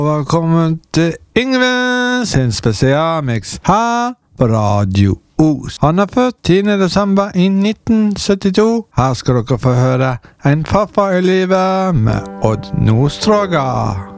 Velkommen til Yngve sin spesialmix her på Radio Os. Han er født 10. desember i 1972. Her skal dere få høre En pappa i livet med Odd Nordstoga.